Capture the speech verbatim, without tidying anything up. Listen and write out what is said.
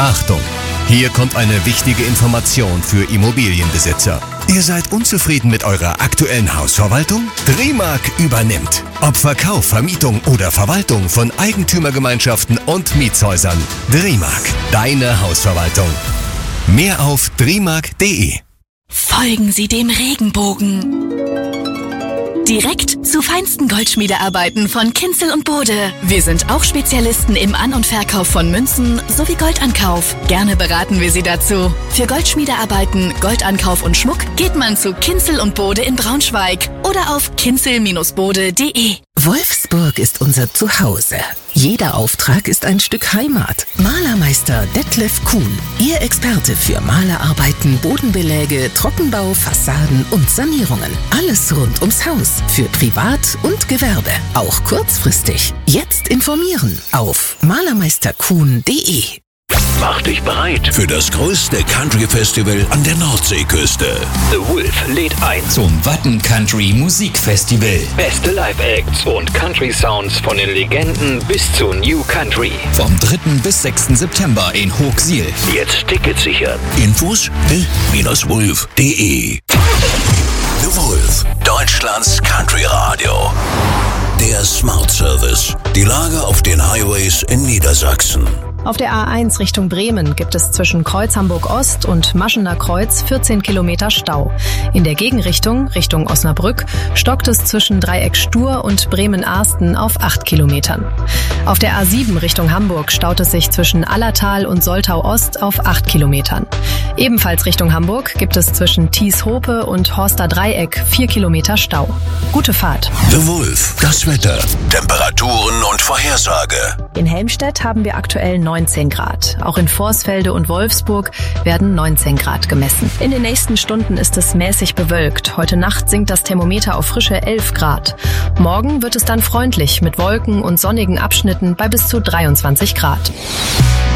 Achtung! Hier kommt eine wichtige Information für Immobilienbesitzer. Ihr seid unzufrieden mit eurer aktuellen Hausverwaltung? Dremark übernimmt. Ob Verkauf, Vermietung oder Verwaltung von Eigentümergemeinschaften und Mietshäusern. Dremark, deine Hausverwaltung. Mehr auf dremark punkt de. Folgen Sie dem Regenbogen. Direkt zu feinsten Goldschmiedearbeiten von Kinzel und Bode. Wir sind auch Spezialisten im An- und Verkauf von Münzen sowie Goldankauf. Gerne beraten wir Sie dazu. Für Goldschmiedearbeiten, Goldankauf und Schmuck geht man zu Kinzel und Bode in Braunschweig oder auf kinzel Bindestrich bode punkt de. Wolfsburg ist unser Zuhause. Jeder Auftrag ist ein Stück Heimat. Malermeister Detlef Kuhn, Ihr Experte für Malerarbeiten, Bodenbeläge, Trockenbau, Fassaden und Sanierungen. Alles rund ums Haus, für Privat und Gewerbe, auch kurzfristig. Jetzt informieren auf malermeister kuhn punkt de. Mach dich bereit für das größte Country-Festival an der Nordseeküste. The Wolf lädt ein zum Watten Country Musikfestival. Beste Live-Acts und Country-Sounds von den Legenden bis zu New Country. Vom dritten bis sechsten September in Hochsiel. Jetzt Tickets sichern. Infos the wolf punkt de. The Wolf, Deutschlands Country-Radio. Der Smart Service. Die Lage auf den Highways in Niedersachsen. Auf der A eins Richtung Bremen gibt es zwischen Kreuz Hamburg-Ost und Maschener Kreuz vierzehn Kilometer Stau. In der Gegenrichtung, Richtung Osnabrück, stockt es zwischen Dreieck Stur und Bremen-Arsten auf acht Kilometern. Auf der A sieben Richtung Hamburg staut es sich zwischen Allertal und Soltau-Ost auf acht Kilometern. Ebenfalls Richtung Hamburg gibt es zwischen Thies-Hope und Horster Dreieck vier Kilometer Stau. Gute Fahrt. The Wolf, das Wetter, Temperaturen und Vorhersage. In Helmstedt haben wir aktuell neunzehn Grad. Auch in Vorsfelde und Wolfsburg werden neunzehn Grad gemessen. In den nächsten Stunden ist es mäßig bewölkt. Heute Nacht sinkt das Thermometer auf frische elf Grad. Morgen wird es dann freundlich mit Wolken und sonnigen Abschnitten bei bis zu dreiundzwanzig Grad.